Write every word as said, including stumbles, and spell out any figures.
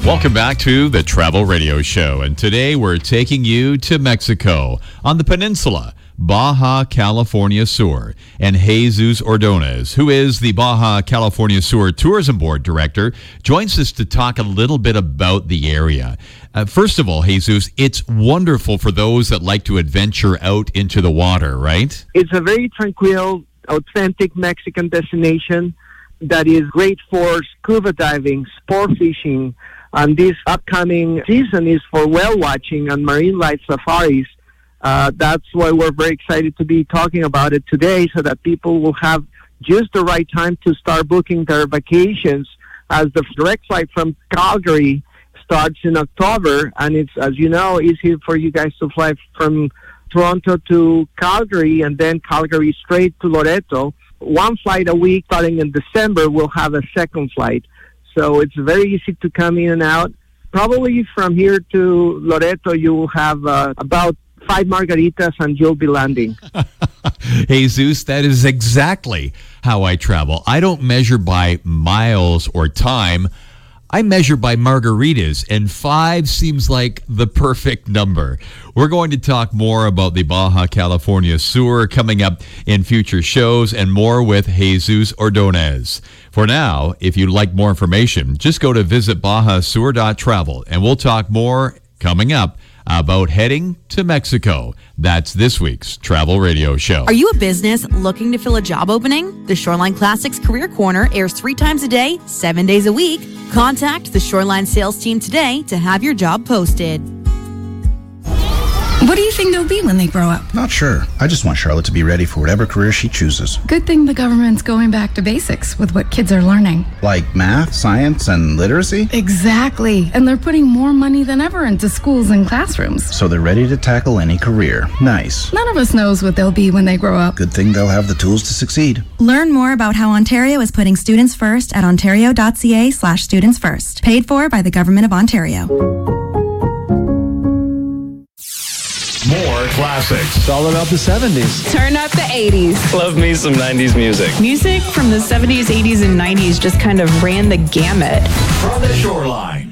Welcome back to the Travel Radio Show, and today we're taking you to Mexico on the peninsula, Baja California Sur, and Jesus Ordonez, who is the Baja California Sur Tourism Board Director, joins us to talk a little bit about the area. Uh, first of all, Jesus, it's wonderful for those that like to adventure out into the water, right? It's a very tranquil, authentic Mexican destination that is great for scuba diving, sport fishing, and this upcoming season is for whale watching and marine life safaris. Uh, that's why we're very excited to be talking about it today, so that people will have just the right time to start booking their vacations, as the direct flight from Calgary starts in October, and it's, as you know, easy for you guys to fly from Toronto to Calgary and then Calgary straight to Loreto. One flight a week starting in December. We'll have a second flight. So it's very easy to come in and out. Probably from here to Loreto, you will have uh, about five margaritas and you'll be landing. Jesus, that is exactly how I travel. I don't measure by miles or time. I measure by margaritas, and five seems like the perfect number. We're going to talk more about the Baja California Sur coming up in future shows, and more with Jesus Ordonez. For now, if you'd like more information, just go to visit baja sur dot travel, and we'll talk more coming up about heading to Mexico. That's this week's Travel Radio Show. Are you a business looking to fill a job opening? The Shoreline Classics Career Corner airs three times a day, seven days a week. Contact the Shoreline sales team today to have your job posted. What do you think they'll be when they grow up? Not sure. I just want Charlotte to be ready for whatever career she chooses. Good thing the government's going back to basics with what kids are learning. Like math, science, and literacy? Exactly. And they're putting more money than ever into schools and classrooms. So they're ready to tackle any career. Nice. None of us knows what they'll be when they grow up. Good thing they'll have the tools to succeed. Learn more about how Ontario is putting students first at ontario.ca slash students first. Paid for by the Government of Ontario. More classics. It's all about the seventies. Turn up the eighties. Love me some nineties music. Music from the seventies, eighties, and nineties just kind of ran the gamut. From the Shoreline.